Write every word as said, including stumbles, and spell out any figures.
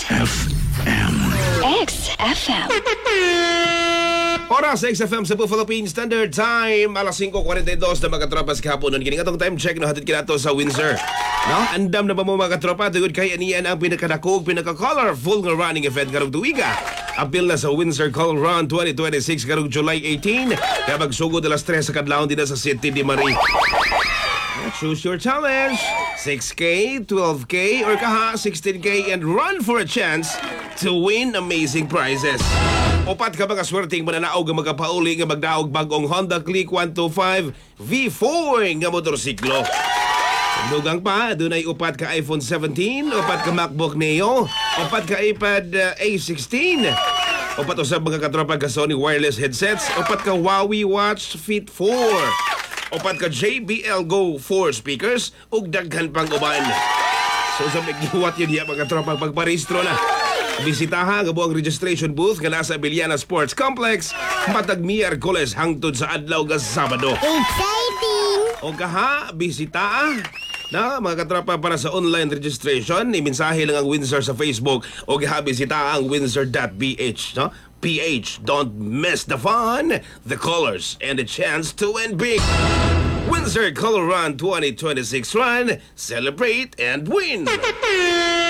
F M. X-F M. Oras sa X F M sa Philippine Standard Time, alas five forty-two na mga tropas kahapon. Kining atong time check no hatid kinato sa Windsor. No, andam na ba mo mga tropa tungod kay aniyan ang pinakadakog, pinaka-colorful nga running event karong tuiga. Apil na sa Windsor Color Run twenty twenty-six karong July eighteen. Kaya magsugod alas tres sa kadlawon din sa City de Marie. Choose your challenge. six K, twelve K, or kaha sixteen K and run for a chance to win amazing prizes. Opat ka mga swerteng mananaog nga magapauli nga magdaog bagong Honda Click one twenty-five V four nga motorsiklo. Dugang pa, dunay upat ka iPhone seventeen, upat ka MacBook Neo, upat ka iPad uh, A sixteen, upat usab mga katropa ka Sony wireless headsets, upat ka Huawei Watch Fit four, upat ka J B L Go four speakers, ug daghan pang uban. So sa maggiwat yun diya mga tropa pagparehistro na. Bisitaha nga buang registration booth nga nasa Biliana Sports Complex matag Miyerkules hangtod sa adlaw nga Sabado. Exciting! O kaha, bisita na mga katrapa para sa online registration, imensahe lang ang Windsor sa Facebook o kaha bisita ang windsor dot p h, no? P H, don't miss the fun, the colors, and the chance to win big. Windsor Color Run twenty twenty-six Run, celebrate and win!